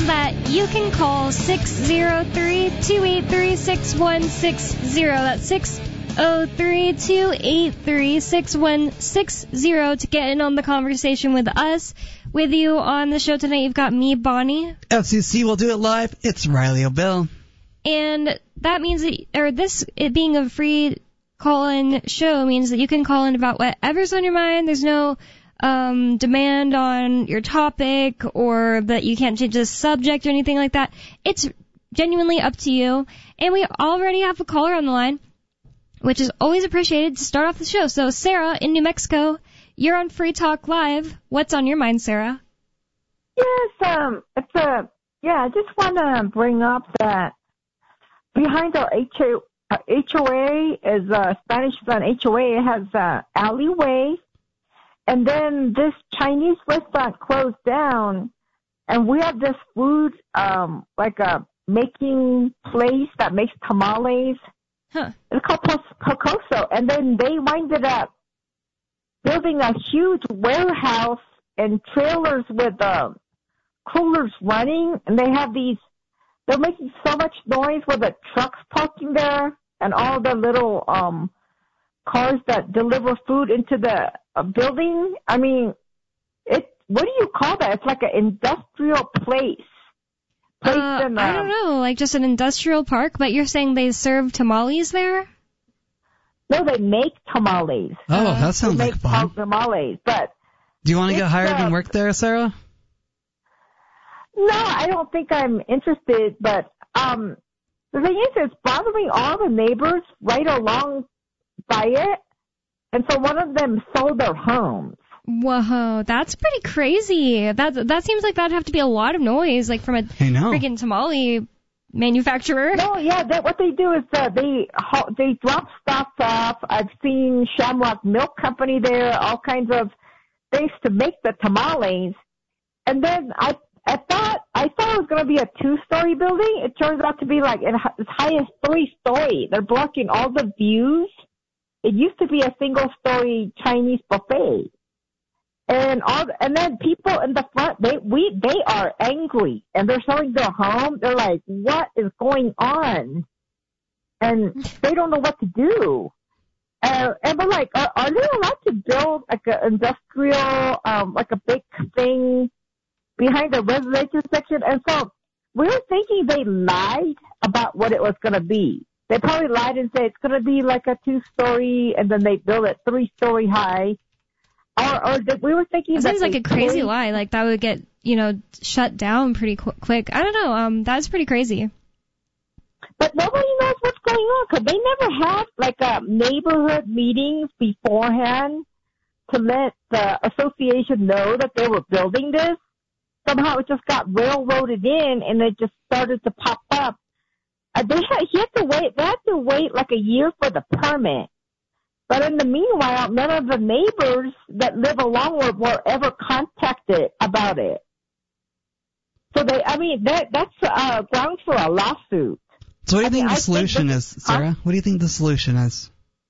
that you can call 603-283-6160. That's 603-283-6160 to get in on the conversation with us. With you on the show tonight, you've got me, Bonnie. FCC will do it live. It's Riley O'Bill. And that means that, it being a free call-in show means that you can call in about whatever's on your mind. There's no demand on your topic or that you can't change the subject or anything like that. It's genuinely up to you. And we already have a caller on the line, which is always appreciated to start off the show. So, Sarah in New Mexico, you're on Free Talk Live. What's on your mind, Sarah? Yes, I just want to bring up that behind our HOA is Spanish is on HOA. It has alleyway, and then this Chinese restaurant closed down, and we have this food like a making place that makes tamales. Huh. It's called Pocoso, and then they winded up building a huge warehouse and trailers with coolers running, and they have these. They're making so much noise with the trucks parking there and all the little cars that deliver food into the building. I mean, what do you call that? It's like an industrial place. I don't know, like just an industrial park, but you're saying they serve tamales there? No, they make tamales. Oh, that sounds like fun. Tamales, but do you want to get hired and work there, Sarah? No, I don't think I'm interested, but the thing is, it's bothering all the neighbors right along by it, and so one of them sold their homes. Whoa, that's pretty crazy. That seems like that'd have to be a lot of noise, like from a freaking tamale manufacturer. No, yeah, what they do is they drop stuff off. I've seen Shamrock Milk Company there, all kinds of things to make the tamales, and then I thought it was going to be a 2-story building. It turns out to be like as high as 3-story. They're blocking all the views. It used to be a single-story Chinese buffet, and then people in the front they are angry and they're selling their home. They're like, what is going on? And they don't know what to do. And we're like, are they allowed to build like an industrial, like a big thing behind the residential section? And so we were thinking they lied about what it was going to be. They probably lied and said it's going to be like a 2-story, and then they build it 3-story high. Or we were thinking that seems like a crazy lie. Like that would get shut down pretty quick. I don't know. That's pretty crazy. But nobody knows what's going on because they never had like neighborhood meetings beforehand to let the association know that they were building this. Somehow it just got railroaded in, and it just started to pop up. They had to wait like a year for the permit. But in the meanwhile, none of the neighbors that live along were ever contacted about it. So that's grounds for a lawsuit. So what do you think the solution is, Sarah? What do you think the solution is?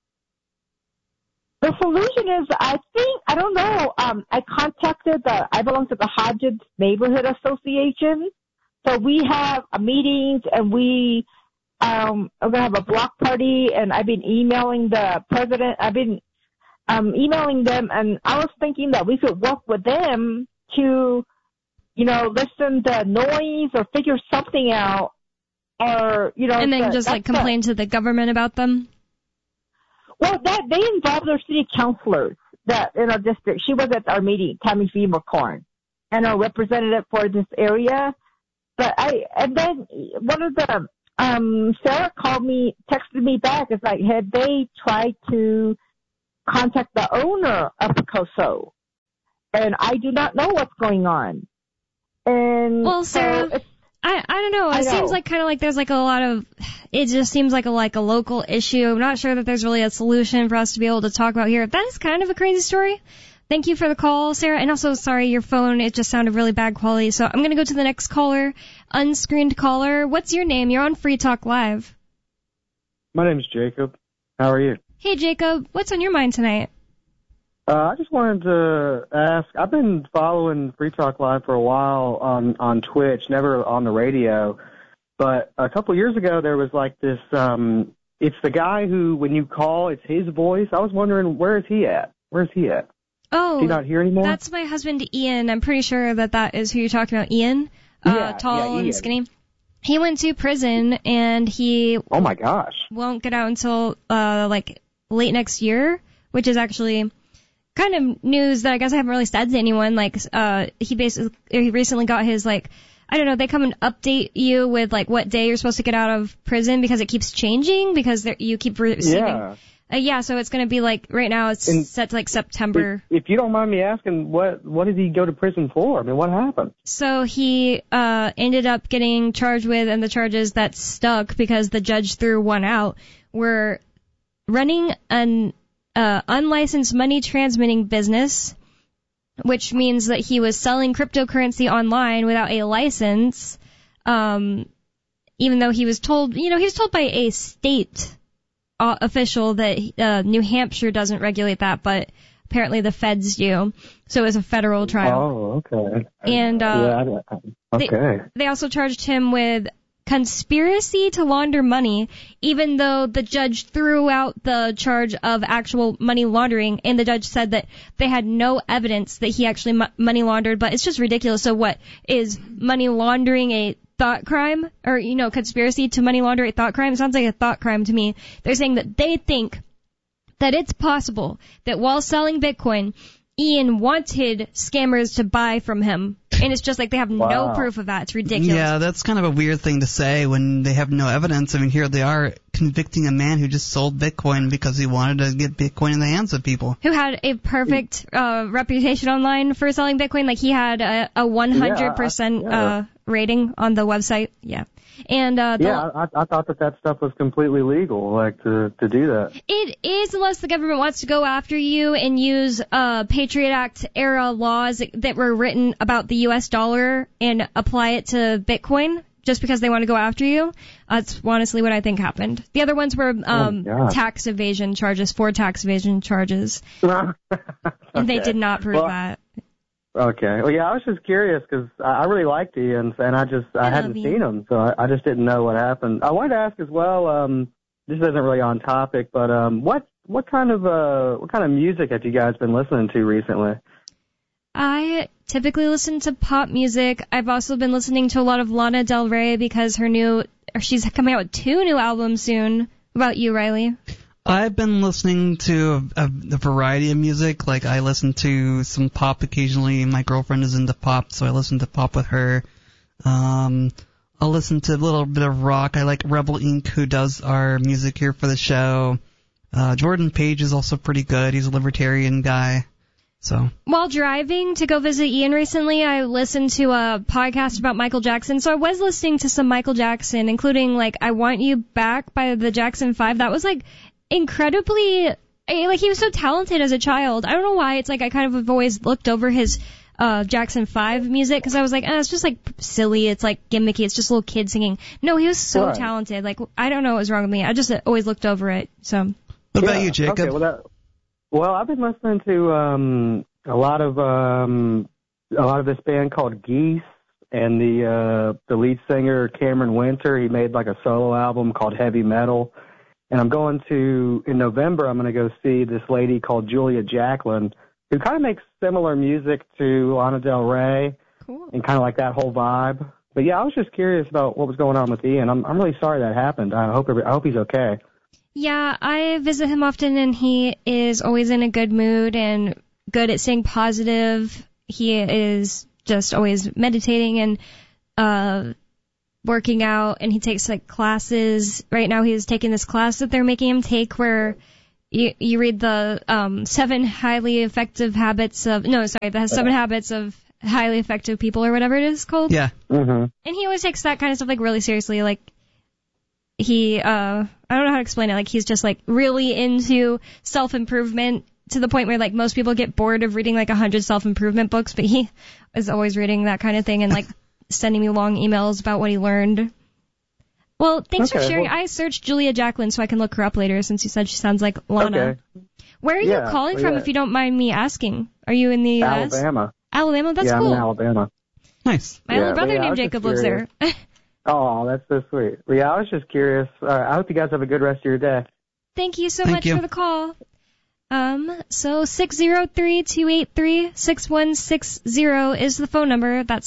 The solution is, I don't know, I belong to the Hodges Neighborhood Association. So we have meetings, and we are going to have a block party, and I've been emailing the president. I've been emailing them, and I was thinking that we could work with them to, listen to noise or figure something out, or, And then just complain to the government about them? Well, they involved their city councilors in our district. She was at our meeting, Tammy Feemer-Corn, and our representative for this area. And then one of the, Sarah texted me back. It's like, had they tried to contact the owner of Pocoso? And I do not know what's going on. And well, Sarah, so I don't know. It seems like kind of like there's like a lot of, it just seems like a local issue. I'm not sure that there's really a solution for us to be able to talk about here. That is kind of a crazy story. Thank you for the call, Sarah. And also, sorry, your phone, it just sounded really bad quality. So I'm going to go to the next caller, unscreened caller. What's your name? You're on Free Talk Live. My name is Jacob. How are you? Hey, Jacob. What's on your mind tonight? I just wanted to ask, I've been following Free Talk Live for a while on Twitch, never on the radio, but a couple years ago there was like this, it's the guy who, when you call, it's his voice. I was wondering, where is he at? Where's he at? Oh, is he not here anymore? That's my husband, Ian. I'm pretty sure that is who you're talking about, Ian. Tall Ian. and skinny. He went to prison, and he Oh my gosh. won't get out until like late next year, which is actually kind of news that I guess I haven't really said to anyone. Like he recently got his, like, I don't know, they come and update you with like what day you're supposed to get out of prison because it keeps changing because you keep receiving. Yeah, so it's going to be like, right now it's set to like September. If you don't mind me asking, what did he go to prison for? I mean, what happened? So he ended up getting charged with, and the charges that stuck because the judge threw one out, were running an unlicensed money transmitting business, which means that he was selling cryptocurrency online without a license, even though he was told, he was told by a state official that New Hampshire doesn't regulate that, but apparently the feds do. So it was a federal trial. Oh, okay. And okay. They also charged him with conspiracy to launder money, even though the judge threw out the charge of actual money laundering, and the judge said that they had no evidence that he actually money laundered. But it's just ridiculous. So what, is money laundering a thought crime? Or, conspiracy to money launder a thought crime? It sounds like a thought crime to me. They're saying that they think that it's possible that while selling Bitcoin, Ian wanted scammers to buy from him. And it's just like they have no proof of that. It's ridiculous. Yeah, that's kind of a weird thing to say when they have no evidence. I mean, here they are convicting a man who just sold Bitcoin because he wanted to get Bitcoin in the hands of people. Who had a perfect reputation online for selling Bitcoin. Like, he had a 100% rating on the website. Yeah. And I thought that stuff was completely legal, like to do that. It is, unless the government wants to go after you and use Patriot Act era laws that were written about the U.S. dollar and apply it to Bitcoin just because they want to go after you. That's honestly what I think happened. The other ones were tax evasion charges, and they did not prove that. Okay. Well, yeah, I was just curious because I really liked Ian, and I hadn't seen him, so I just didn't know what happened. I wanted to ask as well. This isn't really on topic, but what kind of music have you guys been listening to recently? I typically listen to pop music. I've also been listening to a lot of Lana Del Rey because she's coming out with 2 new albums soon. What about you, Riley? I've been listening to a variety of music. Like, I listen to some pop occasionally. My girlfriend is into pop, so I listen to pop with her. I'll listen to a little bit of rock. I like Rebel Inc., who does our music here for the show. Jordan Page is also pretty good. He's a libertarian guy. So, while driving to go visit Ian recently, I listened to a podcast about Michael Jackson. So I was listening to some Michael Jackson, including like I Want You Back by the Jackson 5. That was like incredibly, like, he was so talented as a child. I don't know why. It's like I kind of have always looked over his Jackson 5 music because I was like, it's just like silly. It's like gimmicky. It's just little kids singing. No, he was so talented. Like, I don't know what was wrong with me. I just always looked over it. So. What about you, Jacob? Okay, well, I've been listening to a lot of this band called Geese, and the lead singer Cameron Winter. He made like a solo album called Heavy Metal. And in November, I'm going to go see this lady called Julia Jacklin, who kind of makes similar music to Lana Del Rey. Cool. And kind of like that whole vibe. But yeah, I was just curious about what was going on with Ian. I'm really sorry that happened. I hope he's okay. Yeah, I visit him often, and he is always in a good mood and good at staying positive. He is just always meditating and working out, and he takes like classes. Right now he's taking this class that they're making him take where you read the 7 habits of highly effective people, or whatever it is called. Yeah. Mm-hmm. And he always takes that kind of stuff like really seriously. Like, he I don't know how to explain it. Like, he's just like really into self-improvement to the point where like most people get bored of reading like 100 self-improvement books, but he is always reading that kind of thing and like sending me long emails about what he learned. Well, thanks for sharing. I searched Julia Jacklin so I can look her up later since you said she sounds like Lana. Okay. Where are you calling from, if you don't mind me asking? Are you in the U.S.? Alabama. Alabama? That's cool. cool. I'm in Alabama. Nice. My little brother named Jacob lives there. Oh, that's so sweet. Well, yeah, I was just curious. I hope you guys have a good rest of your day. Thank you so much for the call. So 603-283-6160 is the phone number. That's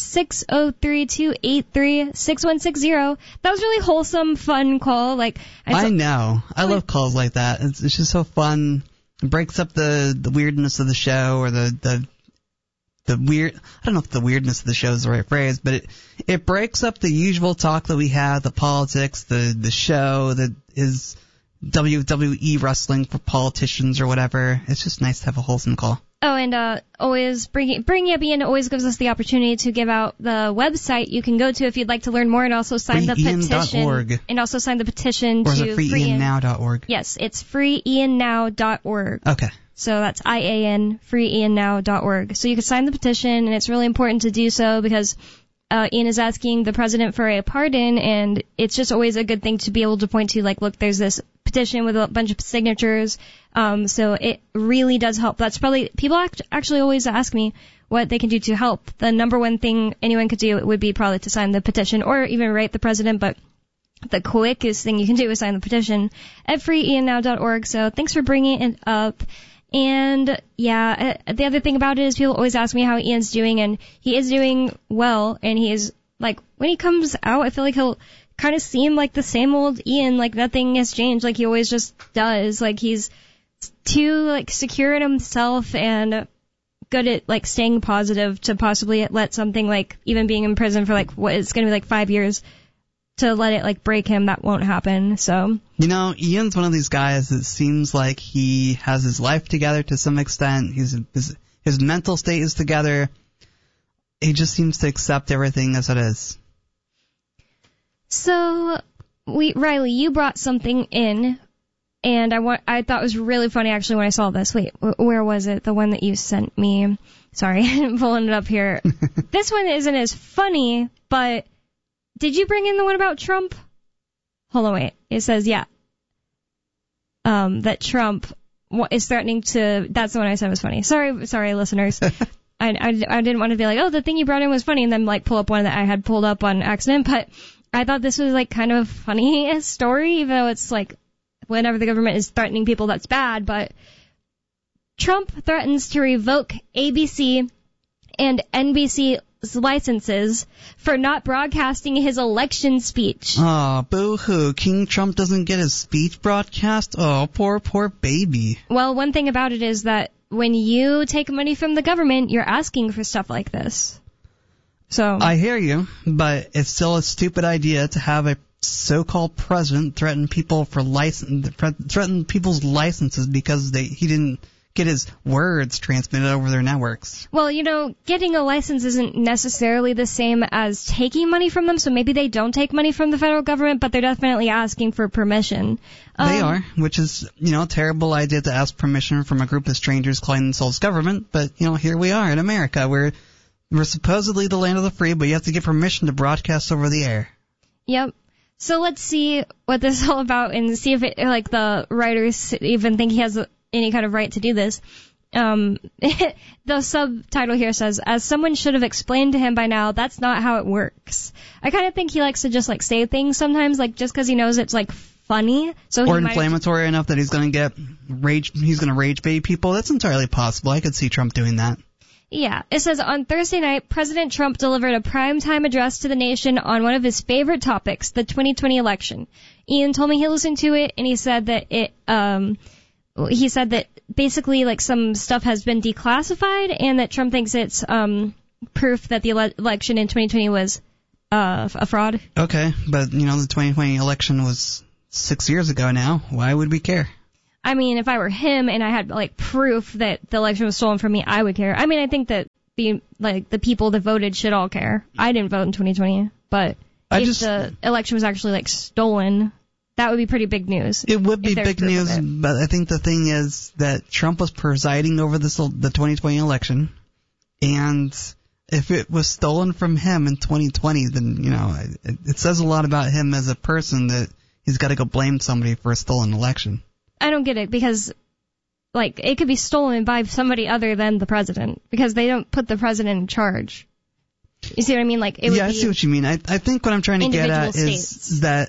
603-283-6160. That was really wholesome, fun call. I know. I love calls like that. It's just so fun. It breaks up the weirdness of the show, or the weird, I don't know if the weirdness of the show is the right phrase, but it breaks up the usual talk that we have, the politics, the show that is WWE wrestling for politicians or whatever. It's just nice to have a wholesome call. Oh, and always bringing up Ian always gives us the opportunity to give out the website you can go to if you'd like to learn more, and also sign the petition. And also sign the petition to freeian.org. Or is it freeiannow.org? Yes, it's freeiannow.org. Okay. So that's IAN, freeiannow.org. So you can sign the petition, and it's really important to do so because Ian is asking the president for a pardon, and it's just always a good thing to be able to point to, look, there's this petition with a bunch of signatures. So it really does help. That's probably, people actually always ask me what they can do to help. The number one thing anyone could do would be probably to sign the petition or even write the president, but the quickest thing you can do is sign the petition at freeiannow.org. So thanks for bringing it up. And yeah, the other thing about it is people always ask me how Ian's doing, and he is doing well. And he is when he comes out, I feel like he'll kind of seem like the same old Ian, nothing has changed, he always just does. He's too secure in himself and good at staying positive to possibly let something even being in prison for what it's going to be 5 years, to let it break him. That won't happen. So Ian's one of these guys that seems like he has his life together to some extent. His mental state is together. He just seems to accept everything as it is. So Riley, you brought something in, and I thought it was really funny actually when I saw this. Wait, where was it? The one that you sent me. Sorry, I'm pulling it up here. This one isn't as funny, but did you bring in the one about Trump? Hold on, wait. It says, that Trump is threatening to... That's the one I said was funny. Sorry, listeners. I didn't want to be the thing you brought in was funny, and then, pull up one that I had pulled up on accident, but I thought this was, kind of a funny story, even though it's, whenever the government is threatening people, that's bad, but Trump threatens to revoke ABC and NBC licenses for not broadcasting his election speech. Oh, boo-hoo. King Trump doesn't get his speech broadcast? Oh, poor baby. Well, one thing about it is that when you take money from the government, you're asking for stuff like this. So I hear you, but it's still a stupid idea to have a so-called president threaten people threaten people's licenses because he didn't get his words transmitted over their networks. Well, getting a license isn't necessarily the same as taking money from them, so maybe they don't take money from the federal government, but they're definitely asking for permission. They are, which is, a terrible idea to ask permission from a group of strangers calling themselves government, but, here we are in America, where we're supposedly the land of the free, but you have to get permission to broadcast over the air. Yep. So let's see what this is all about and see if the writers even think he has any kind of right to do this. The subtitle here says, as someone should have explained to him by now, that's not how it works. I kind of think he likes to just say things sometimes, just because he knows it's funny. Or inflammatory enough that he's going to rage bait people. That's entirely possible. I could see Trump doing that. Yeah. It says, on Thursday night, President Trump delivered a primetime address to the nation on one of his favorite topics, the 2020 election. Ian told me he listened to it, and he said that basically some stuff has been declassified, and that Trump thinks it's proof that the election in 2020 was a fraud. Okay, but the 2020 election was 6 years ago now. Why would we care? I mean, if I were him and I had proof that the election was stolen from me, I would care. I mean, I think that the people that voted should all care. I didn't vote in 2020, but if the election was actually stolen, that would be pretty big news. It would be big news, but I think the thing is that Trump was presiding over the 2020 election, and if it was stolen from him in 2020, then, it says a lot about him as a person that he's got to go blame somebody for a stolen election. I don't get it, because like, it could be stolen by somebody other than the president, because they don't put the president in charge. You see what I mean? Like, it would be I see what you mean. I think what I'm trying to get at is that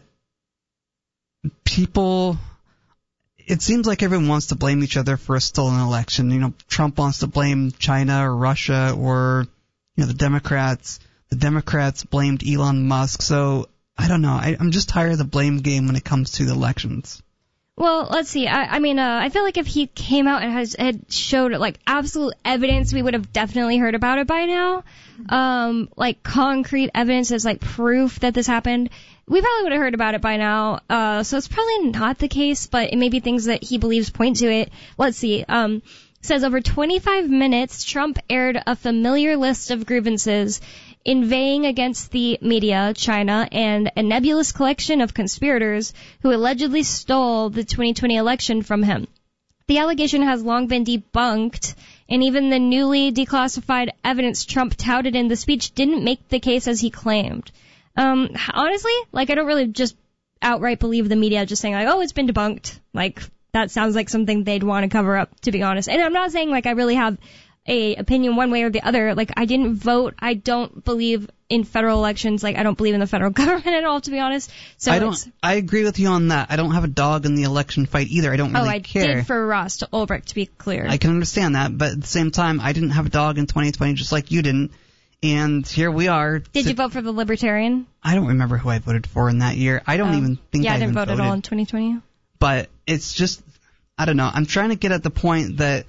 people, it seems like everyone wants to blame each other for a stolen election. You know, Trump wants to blame China or Russia or, you know, the Democrats. The Democrats blamed Elon Musk. So, I don't know. I'm just tired of the blame game when it comes to the elections. Well, let's see. I feel like if he came out and had showed like absolute evidence, we would have definitely heard about it by now. Like concrete evidence as like proof that this happened. We probably would have heard about it by now. So it's probably not the case, but it may be things that he believes point to it. Let's see. Says over 25 minutes, Trump aired a familiar list of grievances inveighing against the media, China, and a nebulous collection of conspirators who allegedly stole the 2020 election from him. The allegation has long been debunked, and even the newly declassified evidence Trump touted in the speech didn't make the case as he claimed. Honestly, like, I don't really just outright believe the media just saying, like, oh, it's been debunked. Like, that sounds like something they'd want to cover up, to be honest. And I'm not saying, like, I really have a opinion one way or the other. Like, I didn't vote. I don't believe in federal elections. Like, I don't believe in the federal government at all, to be honest. So I agree with you on that. I don't have a dog in the election fight either. I don't really care. I did for Ross Ulbricht, to be clear. I can understand that, but at the same time, I didn't have a dog in 2020 just like you didn't. And here we are. Did you vote for the Libertarian? I don't remember who I voted for in that year. I don't even think I didn't vote at all in 2020. But it's just, I don't know. I'm trying to get at the point that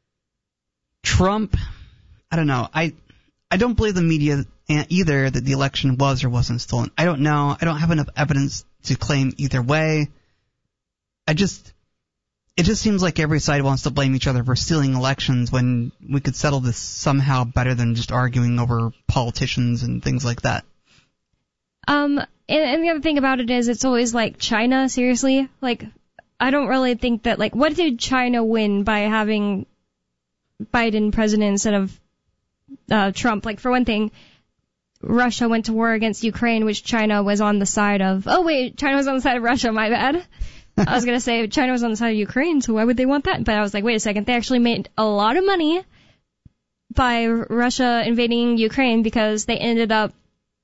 Trump, I don't know. I don't believe the media either that the election was or wasn't stolen. I don't know. I don't have enough evidence to claim either way. It just seems like every side wants to blame each other for stealing elections when we could settle this somehow better than just arguing over politicians and things like that. And the other thing about it is it's always like China, seriously. Like, I don't really think that, like, what did China win by having Biden president instead of Trump? Like, for one thing, Russia went to war against Ukraine, which China was on the side of. Oh, wait, China was on the side of Russia, my bad. I was going to say China was on the side of Ukraine, so why would they want that? But I was like, wait a second, they actually made a lot of money by Russia invading Ukraine because they ended up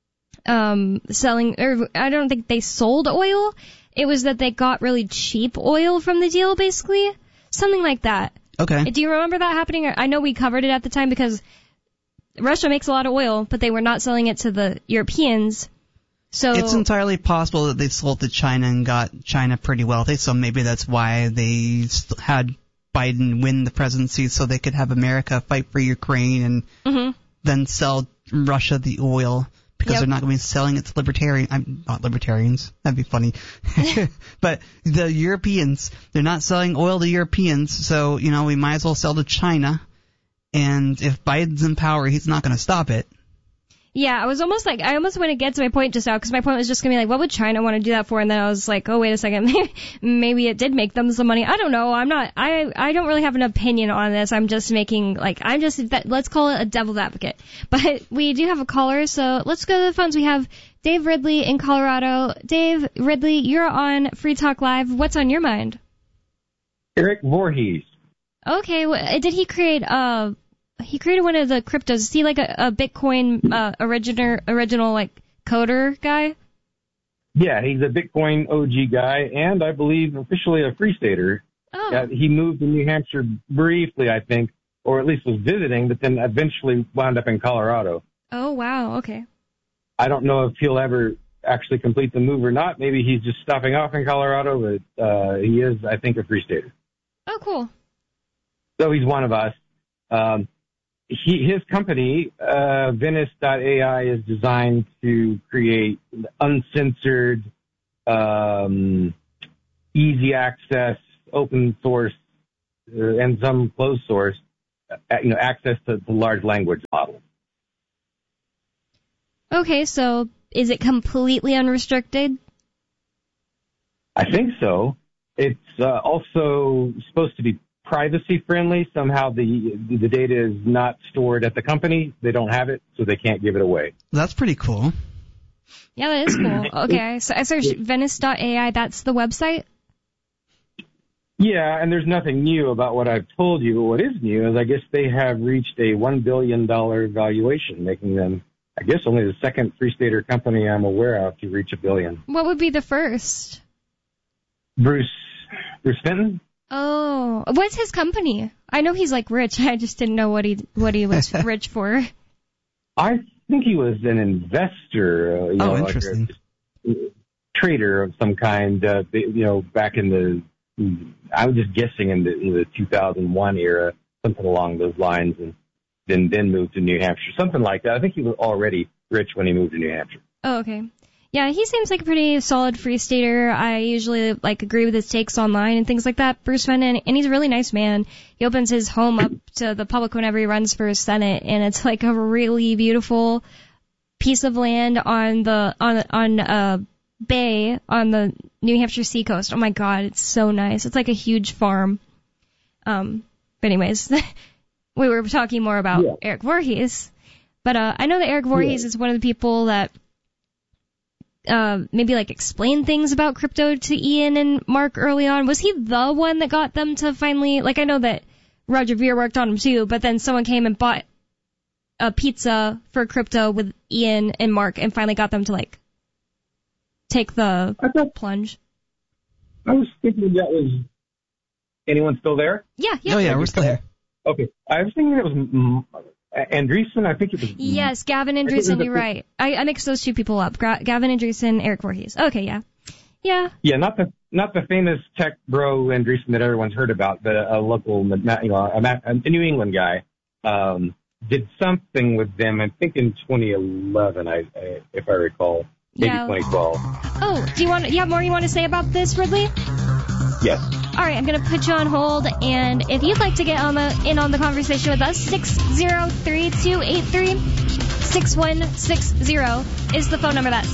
selling, or I don't think they sold oil. It was that they got really cheap oil from the deal, basically. Something like that. Okay. Do you remember that happening? I know we covered it at the time because Russia makes a lot of oil, but they were not selling it to the Europeans. So it's entirely possible that they sold to China and got China pretty wealthy, so maybe that's why they had Biden win the presidency so they could have America fight for Ukraine and then sell Russia the oil because they're not going to be selling it to not libertarians. That'd be funny. But the Europeans, they're not selling oil to Europeans, so, you know, we might as well sell to China. And if Biden's in power, he's not going to stop it. Yeah, I almost want to get to my point just now, because my point was just going to be like, what would China want to do that for? And then I was like, oh, wait a second, maybe it did make them some money. I don't know. I don't really have an opinion on this. I'm just making, like, let's call it a devil's advocate. But we do have a caller, so let's go to the phones. We have Dave Ridley in Colorado. Dave Ridley, you're on Free Talk Live. What's on your mind? Eric Voorhees. Okay, did he create He created one of the cryptos. Is he like a Bitcoin original like coder guy? Yeah, he's a Bitcoin OG guy, and I believe officially a Free Stater. Oh. He moved to New Hampshire briefly, I think, or at least was visiting, but then eventually wound up in Colorado. Oh, wow, okay. I don't know if he'll ever actually complete the move or not. Maybe he's just stopping off in Colorado, but he is, I think, a Free Stater. Oh, cool. So he's one of us. His company, Venice.ai, is designed to create uncensored, easy access, open source, and some closed source, access to the large language model. Okay, so is it completely unrestricted? I think so. It's also supposed to be privacy friendly. Somehow the data is not stored at the company. They don't have it, so they can't give it away. That's pretty cool. Yeah, that is cool. Okay, so I searched Venice.ai. That's the website? Yeah, and there's nothing new about what I've told you, but what is new is I guess they have reached a $1 billion valuation, making them, I guess, only the second Free Stater company I'm aware of to reach $1 billion. What would be the first? Bruce Fenton? Oh, what's his company? I know he's like rich. I just didn't know what he was rich for. I think he was an investor. Interesting. Like a trader of some kind. Back in the, I was just guessing in the 2001 era, something along those lines, and then moved to New Hampshire, something like that. I think he was already rich when he moved to New Hampshire. Oh, okay. Yeah, he seems like a pretty solid Free Stater. I usually agree with his takes online and things like that, Bruce Fenton, and he's a really nice man. He opens his home up to the public whenever he runs for Senate, and it's like a really beautiful piece of land on a bay on the New Hampshire seacoast. Oh my God, it's so nice. It's like a huge farm. But anyways, we were talking more about Eric Voorhees, but I know that Eric Voorhees is one of the people that maybe explain things about crypto to Ian and Mark early on. Was he the one that got them to finally, I know that Roger Ver worked on him too, but then someone came and bought a pizza for crypto with Ian and Mark and finally got them to take the plunge. I was thinking that was, anyone still there? Yeah. Oh yeah, we're still here. Okay. I was thinking it was Andreessen. I think it was. Yes, Gavin Andreessen, you're right. I mixed those two people up. Gavin Andreessen, Eric Voorhees. Okay, yeah. Yeah. Yeah, not the famous tech bro Andreessen that everyone's heard about, but a local, a New England guy, did something with them, I think in 2011, if I recall. Maybe 2012. Oh, do you have more you want to say about this, Ridley? Yes. All right, I'm going to put you on hold, and if you'd like to get in on the conversation with us, 603-283-6160 is the phone number. That's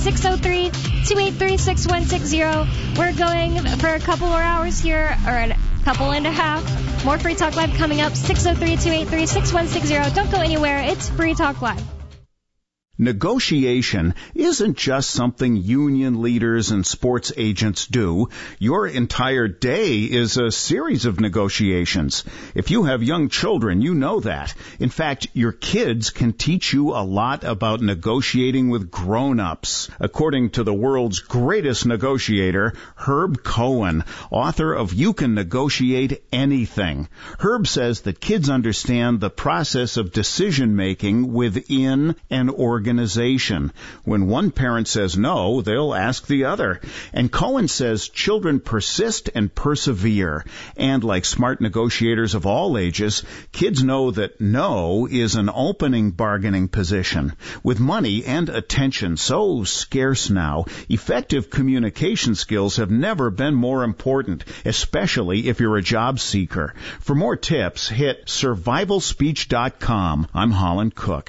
603-283-6160. We're going for a couple more hours here, or a couple and a half. More Free Talk Live coming up, 603-283-6160. Don't go anywhere. It's Free Talk Live. Negotiation isn't just something union leaders and sports agents do. Your entire day is a series of negotiations. If you have young children, you know that. In fact, your kids can teach you a lot about negotiating with grown-ups. According to the world's greatest negotiator, Herb Cohen, author of You Can Negotiate Anything. Herb says that kids understand the process of decision-making within an organization. When one parent says no, they'll ask the other. And Cohen says children persist and persevere. And like smart negotiators of all ages, kids know that no is an opening bargaining position. With money and attention so scarce now, effective communication skills have never been more important, especially if you're a job seeker. For more tips, hit survivalspeech.com. I'm Holland Cook.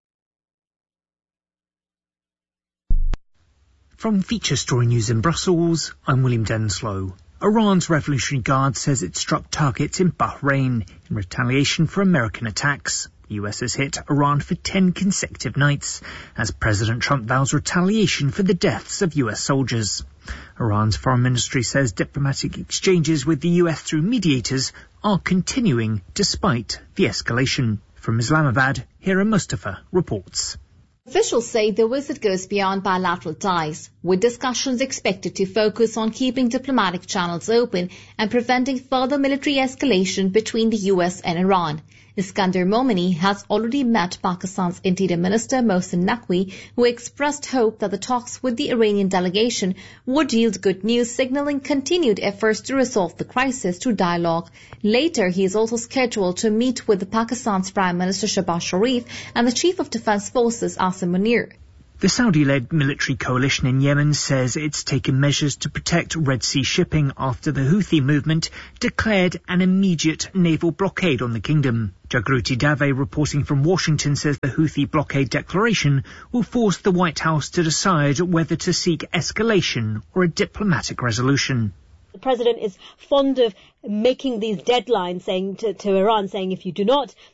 From Feature Story News in Brussels, I'm William Denslow. Iran's Revolutionary Guard says it struck targets in Bahrain in retaliation for American attacks. The US has hit Iran for 10 consecutive nights as President Trump vows retaliation for the deaths of US soldiers. Iran's foreign ministry says diplomatic exchanges with the US through mediators are continuing despite the escalation. From Islamabad, Hira Mustafa reports. Officials say the visit goes beyond bilateral ties, with discussions expected to focus on keeping diplomatic channels open and preventing further military escalation between the US and Iran. Iskandar Momini has already met Pakistan's Interior Minister Mohsin Naqvi, who expressed hope that the talks with the Iranian delegation would yield good news, signaling continued efforts to resolve the crisis through dialogue. Later, he is also scheduled to meet with Pakistan's Prime Minister Shehbaz Sharif and the Chief of Defense Forces Asim Munir. The Saudi-led military coalition in Yemen says it's taken measures to protect Red Sea shipping after the Houthi movement declared an immediate naval blockade on the kingdom. Jagruti Dave, reporting from Washington, says the Houthi blockade declaration will force the White House to decide whether to seek escalation or a diplomatic resolution. The president is fond of making these deadlines, saying to Iran, saying if you do not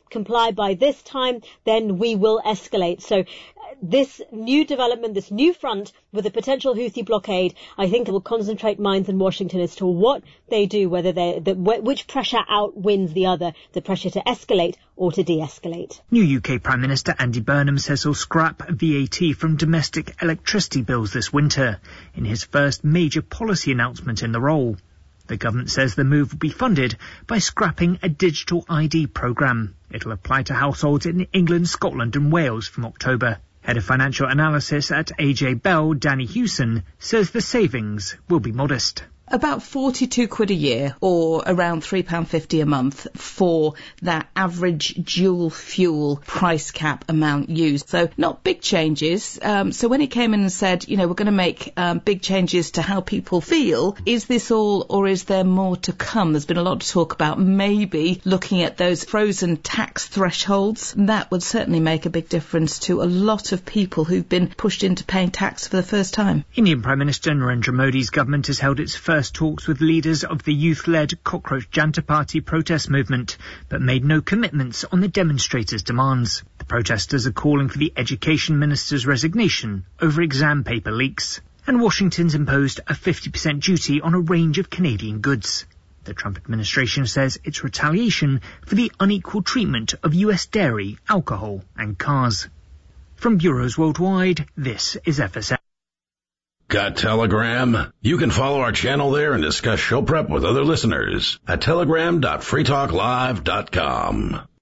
comply by this time, then we will escalate. So this new development, this new front with a potential Houthi blockade, I think it will concentrate minds in Washington as to what they do, whether which pressure outwins the other, the pressure to escalate or to de-escalate. New UK Prime Minister Andy Burnham says he'll scrap VAT from domestic electricity bills this winter, in his first major policy announcement in the role. The government says the move will be funded by scrapping a digital ID programme. It'll apply to households in England, Scotland and Wales from October. Head of Financial Analysis at AJ Bell, Danny Hewson, says the savings will be modest. About £42 a year, or around £3.50 a month for that average dual fuel price cap amount used. So not big changes. So when he came in and said, we're going to make big changes to how people feel, is this all or is there more to come? There's been a lot of talk about maybe looking at those frozen tax thresholds. That would certainly make a big difference to a lot of people who've been pushed into paying tax for the first time. Indian Prime Minister Narendra Modi's government has held its first talks with leaders of the youth-led Cockroach Janta Party protest movement, but made no commitments on the demonstrators' demands. The protesters are calling for the Education Minister's resignation over exam paper leaks. And Washington's imposed a 50% duty on a range of Canadian goods. The Trump administration says it's retaliation for the unequal treatment of US dairy, alcohol and cars. From bureaus worldwide, this is FSM. Got Telegram? You can follow our channel there and discuss show prep with other listeners at telegram.freetalklive.com.